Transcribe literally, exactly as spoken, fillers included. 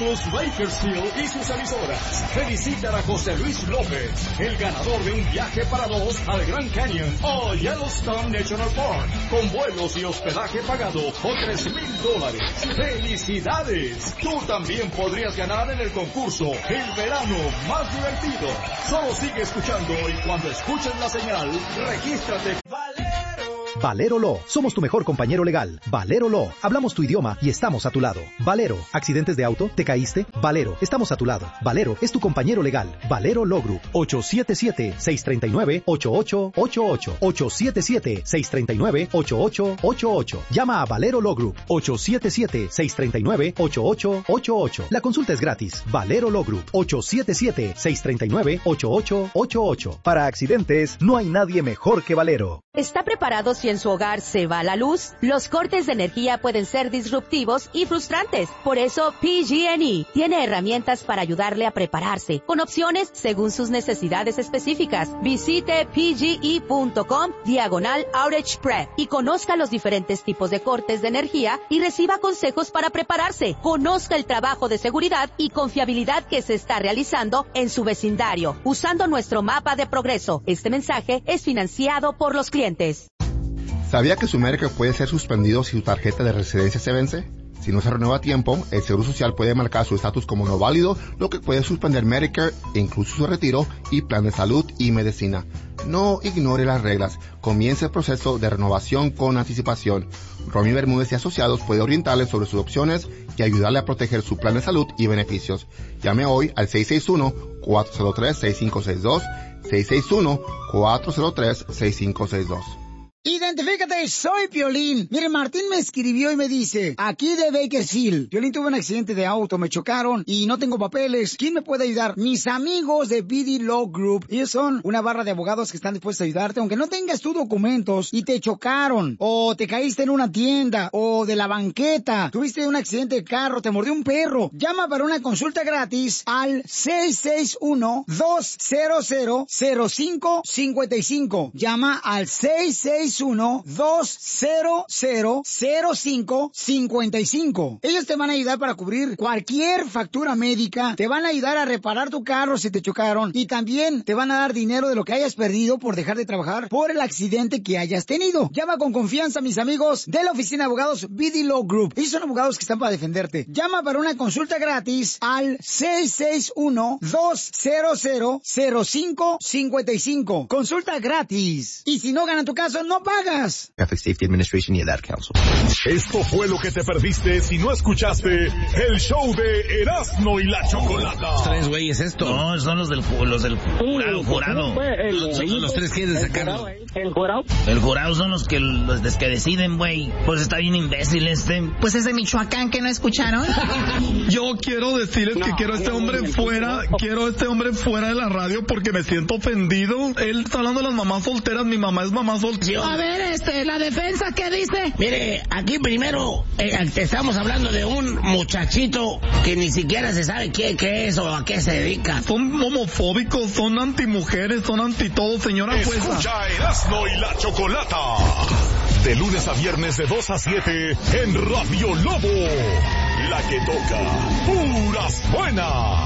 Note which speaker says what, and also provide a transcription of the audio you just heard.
Speaker 1: Autos Bakersfield y sus emisoras felicitan a José Luis López, el ganador de un viaje para dos al Grand Canyon o Yellowstone National Park, con vuelos y hospedaje pagado o tres mil dólares. ¡Felicidades! Tú también podrías ganar en el concurso El Verano Más Divertido. Solo sigue escuchando y cuando escuches la señal, regístrate.
Speaker 2: Valero Law. Somos tu mejor compañero legal. Valero Law. Hablamos tu idioma y estamos a tu lado. Valero. ¿Accidentes de auto? ¿Te caíste? Valero. Estamos a tu lado. Valero es tu compañero legal. Valero Law Group. ocho siete siete, seis tres nueve, ocho ocho ocho ocho. ocho siete siete, seis tres nueve, ocho ocho ocho ocho. Llama a Valero Law Group. ocho siete siete, seis tres nueve, ocho ocho ocho ocho. La consulta es gratis. Valero Law Group. ocho siete siete, seis tres nueve, ocho ocho ocho ocho. Para accidentes, no hay nadie mejor que Valero.
Speaker 3: ¿Está preparado si en su hogar se va la luz? Los cortes de energía pueden ser disruptivos y frustrantes. Por eso, P G and E tiene herramientas para ayudarle a prepararse, con opciones según sus necesidades específicas. Visite pge.com diagonal outage prep y conozca los diferentes tipos de cortes de energía y reciba consejos para prepararse. Conozca el trabajo de seguridad y confiabilidad que se está realizando en su vecindario, usando nuestro mapa de progreso. Este mensaje es financiado por los clientes.
Speaker 4: ¿Sabía que su Medicare puede ser suspendido si su tarjeta de residencia se vence? Si no se renueva a tiempo, el Seguro Social puede marcar su estatus como no válido, lo que puede suspender Medicare, incluso su retiro y plan de salud y medicina. No ignore las reglas. Comience el proceso de renovación con anticipación. Romy Bermúdez y Asociados puede orientarle sobre sus opciones y ayudarle a proteger su plan de salud y beneficios. Llame hoy al seis seis uno, cuatro cero tres, seis cinco seis dos, seis seis uno, cuatro cero tres, seis cinco seis dos.
Speaker 5: Identifícate, soy Piolín. Mire, Martín me escribió y me dice, aquí de Bakersfield, Piolín tuvo un accidente de auto, me chocaron y no tengo papeles. ¿Quién me puede ayudar? Mis amigos de B D Law Group. Ellos son una barra de abogados que están dispuestos a ayudarte, aunque no tengas tus documentos y te chocaron, o te caíste en una tienda, o de la banqueta, tuviste un accidente de carro, te mordió un perro. Llama para una consulta gratis al seis seis uno, dos cero cero, cero cinco cinco cinco. Llama al seis seis uno, dos cero cero, cero cinco cinco cinco. Ellos te van a ayudar para cubrir cualquier factura médica, te van a ayudar a reparar tu carro si te chocaron y también te van a dar dinero de lo que hayas perdido por dejar de trabajar por el accidente que hayas tenido. Llama con confianza a mis amigos de la oficina de abogados B D Law Group. Ellos son abogados que están para defenderte. Llama para una consulta gratis al seis seis uno, dos cero cero, cero cinco cinco cinco. Consulta gratis. Y si no ganan tu caso, no pagas.
Speaker 6: Traffic Safety Administration y el Ad Council.
Speaker 1: Esto fue lo que te perdiste si no escuchaste el show de Erasmo y la Chocolata.
Speaker 7: Los tres güeyes esto. No, son los del, los del jurado, jurado.
Speaker 8: El,
Speaker 7: son los tres que de sacarlo.
Speaker 8: El jurado.
Speaker 7: El jurado son los que, los que deciden, güey. Pues está bien imbécil este.
Speaker 9: Pues es de Michoacán que no escucharon.
Speaker 10: Yo quiero decirles no, que quiero a este hombre fuera, quiero a este hombre fuera de la radio porque me siento ofendido. Él está hablando de las mamás solteras, mi mamá es mamá soltera.
Speaker 9: A ver, este, la defensa, ¿qué dice?
Speaker 7: Mire, aquí primero eh, estamos hablando de un muchachito que ni siquiera se sabe qué, qué es o a qué se dedica.
Speaker 10: Son homofóbicos, son antimujeres, son anti todo, señora jueza.
Speaker 1: Escucha Erasmo y la Chocolata. De lunes a viernes de dos a siete en Radio Lobo. La que toca puras buenas.